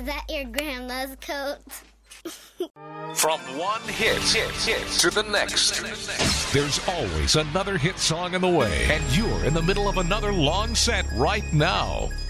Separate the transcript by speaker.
Speaker 1: Is that your grandma's coat?
Speaker 2: From one hit to the next, there's always another hit song in the way, and you're in the middle of another long set right now.